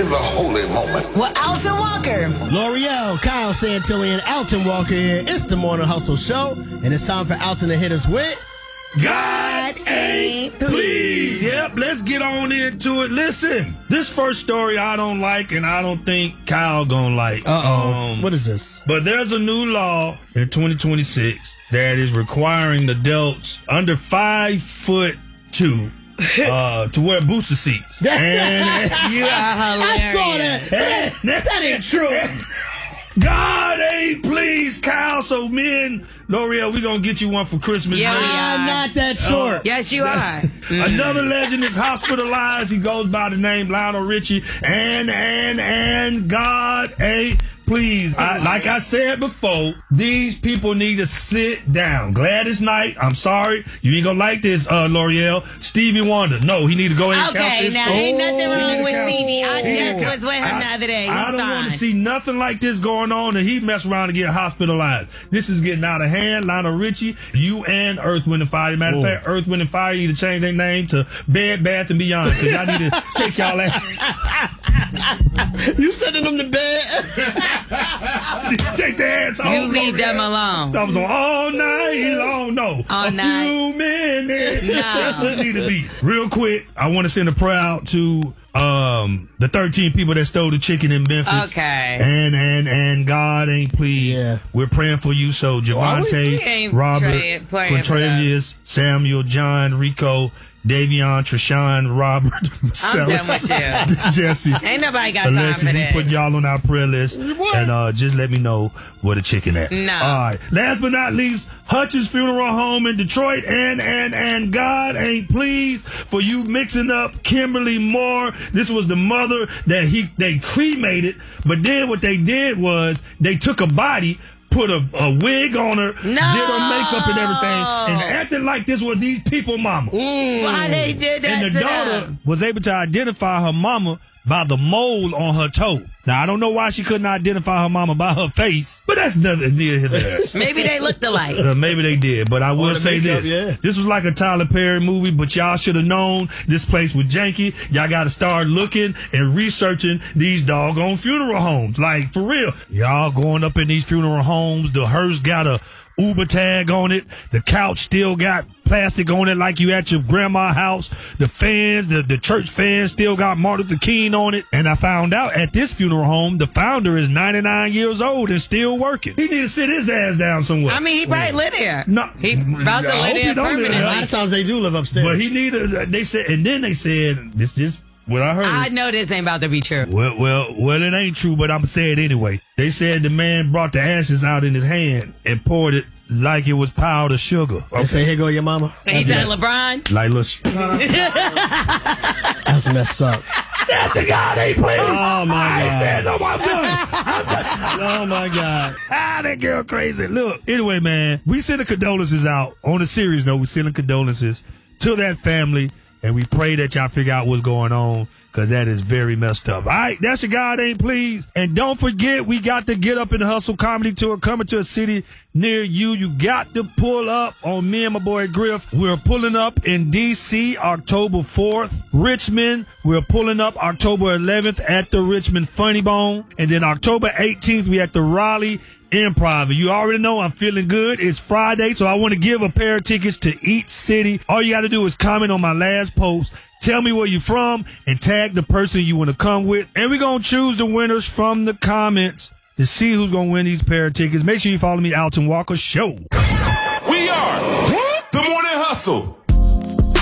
is a holy moment. With Alton Walker. L'Oreal, Kyle Santilli, and Alton Walker here. It's the Morning Hustle Show, and it's time for Alton to hit us with God Ain't Please. Yep, let's get on into it. Listen, this first story I don't like, and I don't think Kyle gonna like. What is this? But there's a new law in 2026 that is requiring adults under 5'2" to wear booster seats. I saw that. That ain't true. God ain't pleased, Kyle. So me and L'Oreal, we gonna get you one for Christmas. Yeah, I'm not that short. Yes, you are. Another legend is hospitalized. He goes by the name Lionel Richie. And God ain't pleased. Like I said before, these people need to sit down. Gladys Knight, I'm sorry. You ain't gonna like this, L'Oreal. Stevie Wonder, no, he need to go ahead and counsel his now ain't nothing wrong with Stevie. I just was with him the other day. He's I don't want to see nothing like this going on, and he mess around and get hospitalized. This is getting out of hand. Lionel Richie, you and Earth, Wind & Fire. Matter of fact, Earth, Wind & Fire need to change their name to Bed, Bath & Beyond, because I need to take y'all ass. You sending them to bed? Take their ass off. You leave them alone. I was on all night long. No. All night. Few minutes. No. That's what it need to be. Real quick, I want to send a prayer out to the 13 people that stole the chicken in Memphis. Okay. And God ain't pleased. Yeah. We're praying for you. So Javante, ain't Robert, praying for Quintravious, Samuel, John, Rico, Davion, Treshawn, Robert, I'm done with you. Jesse. Ain't nobody got time Alexis, for we that. put y'all on our prayer list. And just let me know where the chicken at. No. All right. Last but not least, Hutchins Funeral Home in Detroit. And God ain't pleased for you mixing up Kimberly Moore. This was the mother that they cremated. But then what they did was they took a body, put a wig on her, did her makeup and everything, and acted like this was these people mama. Why they did that And the to daughter them? was able to identify her mama by the mole on her toe. Now, I don't know why she couldn't identify her mama by her face, but that's nothing near here. Maybe they looked alike. Maybe they did, but I will say makeup, this. yeah. This was like a Tyler Perry movie, but y'all should have known this place was janky. Y'all got to start looking and researching these doggone funeral homes. Like, for real. Y'all going up in these funeral homes, the hearse got a Uber tag on it. The couch still got plastic on it like you at your grandma's house. The fans, the church fans still got Martin Luther King on it. And I found out at this funeral home, the founder is 99 years old and still working. He need to sit his ass down somewhere. I mean, he probably live there. No. He about to I live hope there he don't live permanently. there. A lot of times they do live upstairs. But he needed, they said, and then they said, this just what I heard. I know this ain't about to be true. Well, it ain't true, but I'm going to say it anyway. They said the man brought the ashes out in his hand and poured it like it was powdered sugar. They say, here go your mama. He said LeBron. Like, look. That's messed up. That's the guy they played. Oh, my I ain't God. said no, I'm done. Oh, my God. That girl crazy. Look, anyway, man, we sending condolences out. On a serious note, we sending condolences to that family, and we pray that y'all figure out what's going on, because that is very messed up. All right, that's your God ain't pleased. And don't forget, we got the Get Up and Hustle comedy tour coming to a city near you. You got to pull up on me and my boy Griff. We're pulling up in D.C. October 4th. Richmond, we're pulling up October 11th at the Richmond Funny Bone. And then October 18th, we at the Raleigh Improv. And you already know I'm feeling good. It's Friday, so I want to give a pair of tickets to each city. All you got to do is comment on my last post. Tell me where you're from and tag the person you want to come with. And we're going to choose the winners from the comments to see who's going to win these pair of tickets. Make sure you follow me, Alton Walker Show. We are the Morning Hustle.